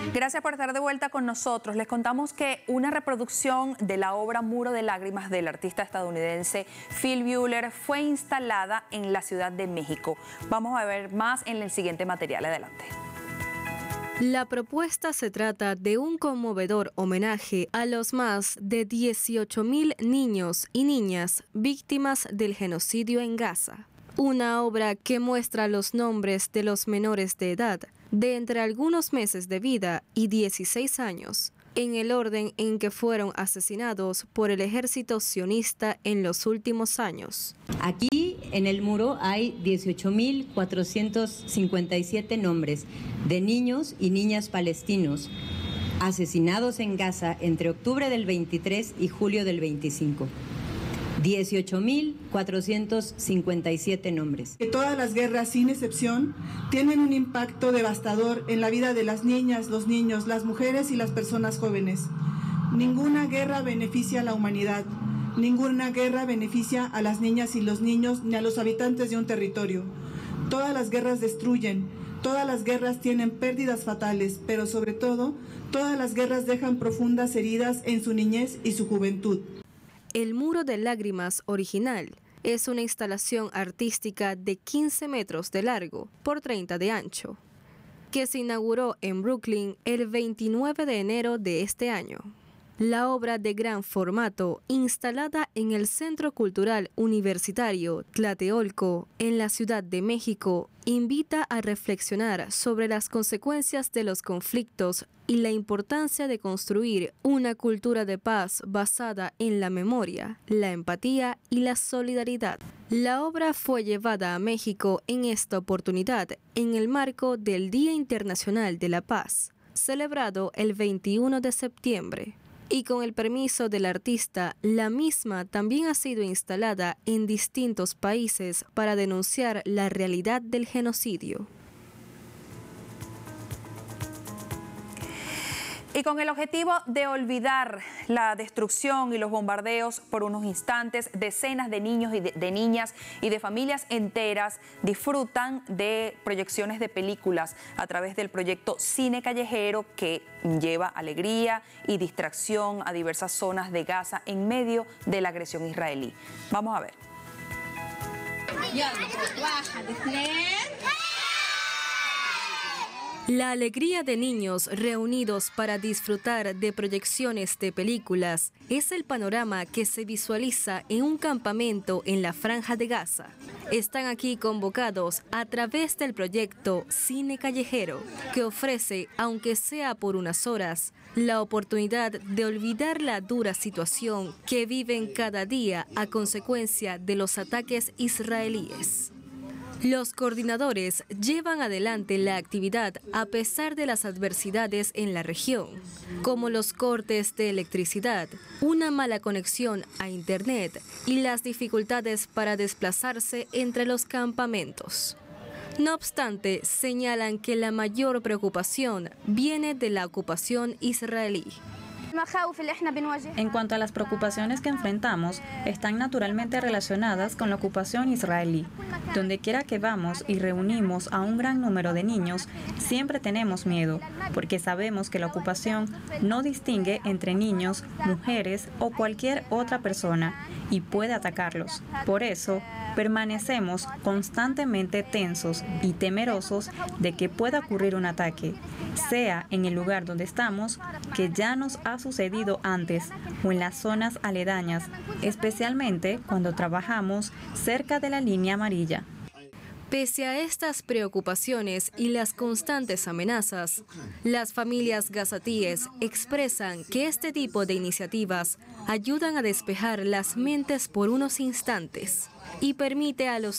Gracias por estar de vuelta con nosotros. Les contamos que una reproducción de la obra Muro de Lágrimas del artista estadounidense Phil Buehler fue instalada en la Ciudad de México. Vamos a ver más en el siguiente material. Adelante. La propuesta se trata de un conmovedor homenaje a los más de 18.000 niños y niñas víctimas del genocidio en Gaza. Una obra que muestra los nombres de los menores de edad, de entre algunos meses de vida y 16 años, en el orden en que fueron asesinados por el ejército sionista en los últimos años. Aquí en el muro hay 18.457 nombres de niños y niñas palestinos asesinados en Gaza entre octubre del 23 y julio del 25. 18.457 nombres. Todas las guerras, sin excepción, tienen un impacto devastador en la vida de las niñas, los niños, las mujeres y las personas jóvenes. Ninguna guerra beneficia a la humanidad. Ninguna guerra beneficia a las niñas y los niños ni a los habitantes de un territorio. Todas las guerras destruyen. Todas las guerras tienen pérdidas fatales, pero sobre todo, todas las guerras dejan profundas heridas en su niñez y su juventud. El Muro de Lágrimas original es una instalación artística de 15 metros de largo por 30 de ancho, que se inauguró en Brooklyn el 29 de enero de este año. La obra de gran formato, instalada en el Centro Cultural Universitario Tlatelolco, en la Ciudad de México, invita a reflexionar sobre las consecuencias de los conflictos y la importancia de construir una cultura de paz basada en la memoria, la empatía y la solidaridad. La obra fue llevada a México en esta oportunidad en el marco del Día Internacional de la Paz, celebrado el 21 de septiembre. Y con el permiso del artista, la misma también ha sido instalada en distintos países para denunciar la realidad del genocidio. Y con el objetivo de olvidar la destrucción y los bombardeos por unos instantes, decenas de niños y de niñas y de familias enteras disfrutan de proyecciones de películas a través del proyecto Cine Callejero, que lleva alegría y distracción a diversas zonas de Gaza en medio de la agresión israelí. Vamos a ver. La alegría de niños reunidos para disfrutar de proyecciones de películas es el panorama que se visualiza en un campamento en la Franja de Gaza. Están aquí convocados a través del proyecto Cine Callejero, que ofrece, aunque sea por unas horas, la oportunidad de olvidar la dura situación que viven cada día a consecuencia de los ataques israelíes. Los coordinadores llevan adelante la actividad a pesar de las adversidades en la región, como los cortes de electricidad, una mala conexión a Internet y las dificultades para desplazarse entre los campamentos. No obstante, señalan que la mayor preocupación viene de la ocupación israelí. En cuanto a las preocupaciones que enfrentamos, están naturalmente relacionadas con la ocupación israelí. Donde quiera que vamos y reunimos a un gran número de niños, siempre tenemos miedo, porque sabemos que la ocupación no distingue entre niños, mujeres o cualquier otra persona y puede atacarlos. Por eso, permanecemos constantemente tensos y temerosos de que pueda ocurrir un ataque, sea en el lugar donde estamos, que ya nos ha sucedido antes, o en las zonas aledañas, especialmente cuando trabajamos cerca de la línea amarilla. Pese a estas preocupaciones y las constantes amenazas, las familias gazatíes expresan que este tipo de iniciativas ayudan a despejar las mentes por unos instantes y permite a los